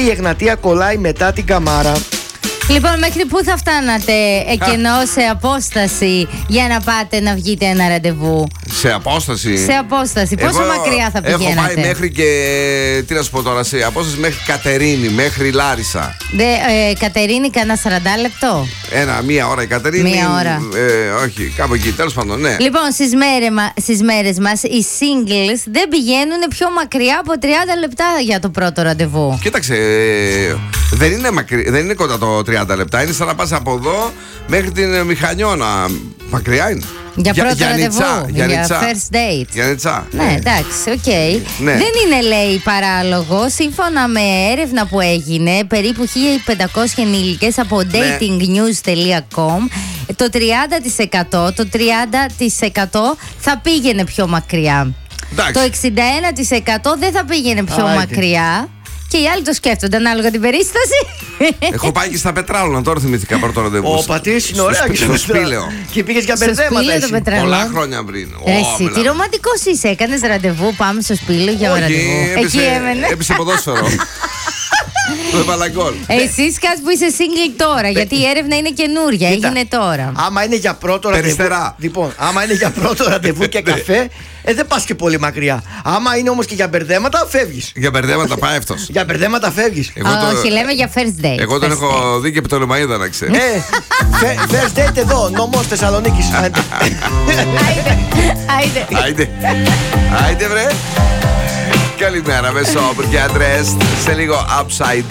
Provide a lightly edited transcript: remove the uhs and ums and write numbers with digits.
η Εγνατία κολλάει μετά την Καμάρα. Λοιπόν, μέχρι πού θα φτάνατε εκενώ σε απόσταση για να πάτε να βγείτε ένα ραντεβού? Σε απόσταση. Σε απόσταση. Πόσο μακριά θα πηγαίνατε? Έχω πάει μέχρι και. Τι να σου πω τώρα, σε απόσταση μέχρι Κατερίνη, μέχρι Λάρισα. Κατερίνη, κανένα 40 λεπτό. Μία ώρα η Κατερίνη. Μία ώρα. Όχι, κάπου εκεί, τέλος πάντων, ναι. Λοιπόν, στις μέρες μας οι singles δεν πηγαίνουν πιο μακριά από 30 λεπτά για το πρώτο ραντεβού. Κοίταξε, δεν είναι κοντά το 30 λεπτά. Είναι σαν να πας από εδώ μέχρι την Μηχανιώνα. Μακριά είναι. Για πρώτο ραντεβού, για first date. Για Νιτσά. Ναι, εντάξει, οκ. Ναι. Δεν είναι, λέει, παράλογο. Σύμφωνα με έρευνα που έγινε, περίπου 1.500 ενήλικες από datingnews.com, το 30% θα πήγαινε πιο μακριά. Εντάξει. Το 61% δεν θα πήγαινε πιο μακριά. Και οι άλλοι το σκέφτονται ανάλογα την περίσταση. Έχω πάει και στα Πετράλωνα, τώρα θυμήθηκα πρώτο ραντεβού. Ο πατής είναι ωραία. Στο Σπήλαιο. Και πήγες για μπερδέματα. Πολλά χρόνια πριν. Εσύ, τι ρομαντικός είσαι. Έκανες ραντεβού, πάμε στο Σπήλαιο για ραντεβού. Εκεί έμενε. Έπεισε ποδόσφαιρο. Το έβαλα γκολ. Εσύ σκάς που είσαι single τώρα, γιατί η έρευνα είναι καινούρια, έγινε τώρα. Άμα είναι για πρώτο ραντεβού. Λοιπόν, άμα είναι για πρώτο ραντεβού και καφέ, δεν πας και πολύ μακριά. Άμα είναι όμως και για μπερδέματα, φεύγεις. Για μπερδέματα πάει αυτός. Για μπερδέματα φεύγεις. Όχι, λέμε για first date. Εγώ τον έχω δει και από το Λεμαΐδα, να ξέρεις. First date εδώ, νομός Θεσσαλονίκης. Άιντε βρε. Καλημέρα, Μεσόπουλ και Αντρέστ. Σε λίγο Upside